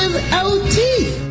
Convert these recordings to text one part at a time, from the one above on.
without teeth.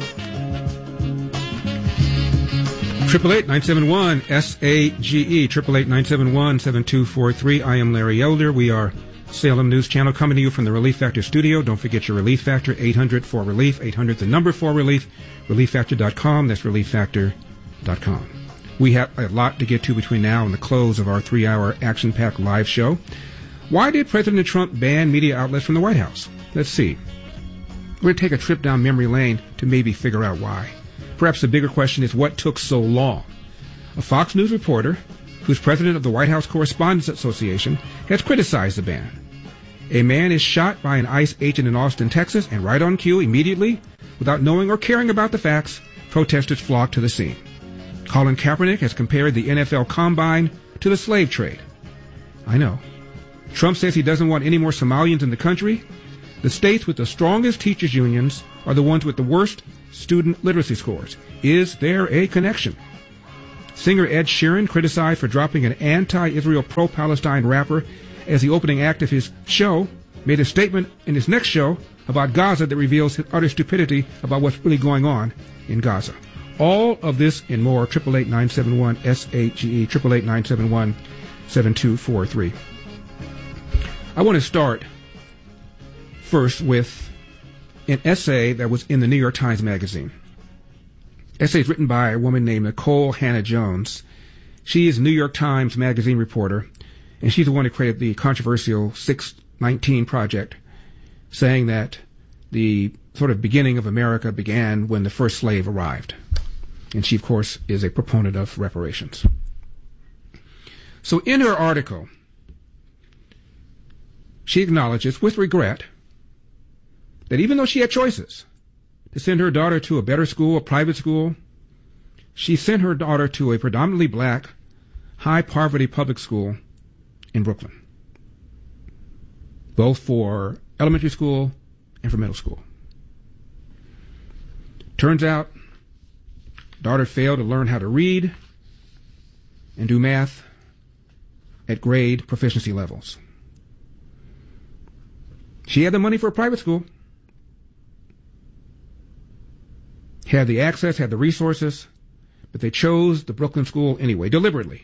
888-971-SAGE, 888-971-7243. I am Larry Elder. We are Salem News Channel coming to you from the Relief Factor studio. Don't forget your Relief Factor, 800-4RELIEF, 800 the number 4RELIEF, ReliefFactor.com. That's ReliefFactor.com. We have a lot to get to between now and the close of our 3-hour action-packed live show. Why did President Trump ban media outlets from the White House? Let's see. We're going to take a trip down memory lane to maybe figure out why. Perhaps the bigger question is what took so long? A Fox News reporter, who's president of the White House Correspondents Association, has criticized the ban. A man is shot by an ICE agent in Austin, Texas, and right on cue, immediately, without knowing or caring about the facts, protesters flocked to the scene. Colin Kaepernick has compared the NFL Combine to the slave trade. I know. Trump says he doesn't want any more Somalians in the country. The states with the strongest teachers' unions are the ones with the worst student literacy scores. Is there a connection? Singer Ed Sheeran, criticized for dropping an anti-Israel, pro-Palestine rapper as the opening act of his show, made a statement in his next show about Gaza that reveals his utter stupidity about what's really going on in Gaza. All of this and more, 888-971-SAGE, 888-971-7243. I want to start first with an essay that was in the New York Times Magazine. Essay is written by a woman named Nicole Hannah-Jones. She is a New York Times Magazine reporter, and she's the one who created the controversial 619 Project, saying that the sort of beginning of America began when the first slave arrived. And she, of course, is a proponent of reparations. So in her article, she acknowledges with regret that even though she had choices to send her daughter to a better school, a private school, she sent her daughter to a predominantly black, high-poverty public school in Brooklyn, both for elementary school and for middle school. Turns out, daughter failed to learn how to read and do math at grade proficiency levels. She had the money for a private school, had the access, had the resources, but they chose the Brooklyn school anyway, deliberately,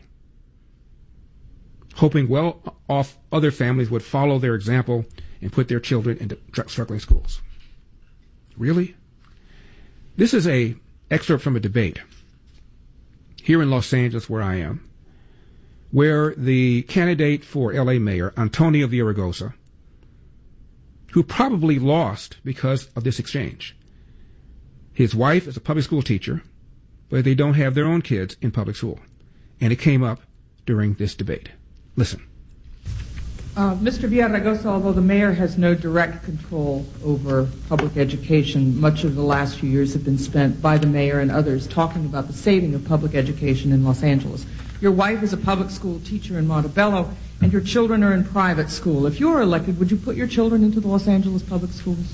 hoping well-off other families would follow their example and put their children into struggling schools. Really? This is an excerpt from a debate here in Los Angeles, where I am, where the candidate for L.A. mayor, Antonio Villaraigosa, who probably lost because of this exchange. His wife is a public school teacher, but they don't have their own kids in public school. And it came up during this debate. Listen. Mr. Villaraigosa, although the mayor has no direct control over public education, much of the last few years have been spent by the mayor and others talking about the saving of public education in Los Angeles. Your wife is a public school teacher in Montebello, and your children are in private school. If you were elected, would you put your children into the Los Angeles public schools?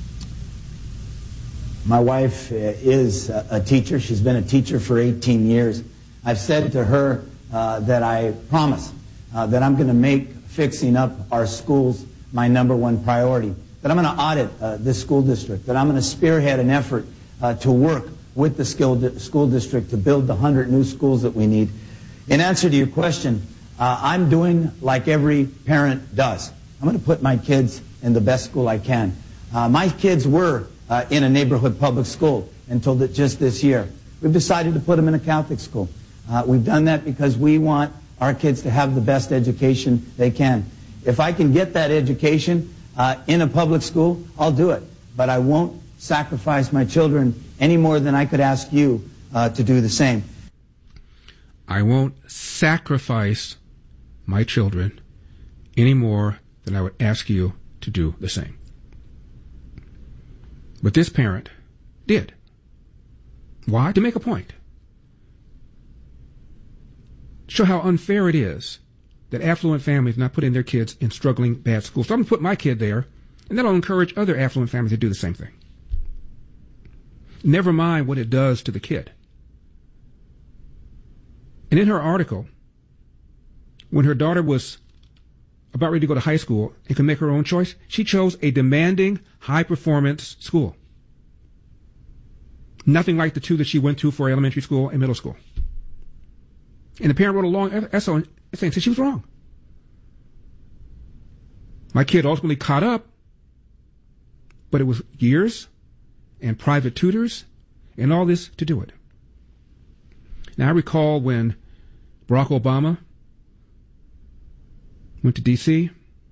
My wife is a teacher. She's been a teacher for 18 years. I've said to her that I promise that I'm going to make fixing up our schools my number one priority, that I'm going to audit this school district, that I'm going to spearhead an effort to work with the school district to build the 100 new schools that we need. In answer to your question, I'm doing like every parent does. I'm going to put my kids in the best school I can. My kids were in a neighborhood public school until just this year. We've decided to put them in a Catholic school. We've done that because we want our kids to have the best education they can. If I can get that education in a public school, I'll do it. But I won't sacrifice my children any more than I could ask you to do the same. I won't sacrifice my children any more than I would ask you to do the same. But this parent did. Why? To make a point. Show how unfair it is that affluent families not putting their kids in struggling bad schools. So I'm going to put my kid there, and that'll encourage other affluent families to do the same thing. Never mind what it does to the kid. And in her article, when her daughter was about ready to go to high school and could make her own choice, she chose a demanding, high-performance school. Nothing like the two that she went to for elementary school and middle school. And the parent wrote a long essay saying she was wrong. My kid ultimately caught up, but it was years and private tutors and all this to do it. Now, I recall when Barack Obama went to D.C.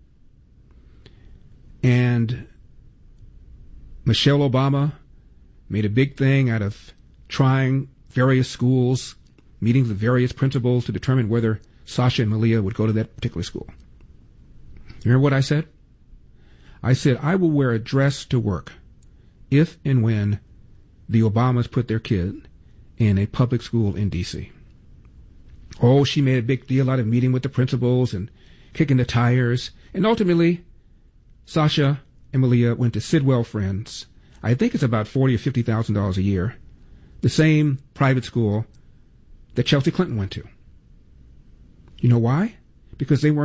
and Michelle Obama made a big thing out of trying various schools, meetings with various principals to determine whether Sasha and Malia would go to that particular school. You remember what I said? I said, I will wear a dress to work if and when the Obamas put their kid in a public school in D.C. Oh, she made a big deal out of meeting with the principals and kicking the tires. And ultimately, Sasha and Malia went to Sidwell Friends. I think it's about $40,000 or $50,000 a year. The same private school that Chelsea Clinton went to. You know why? Because they weren't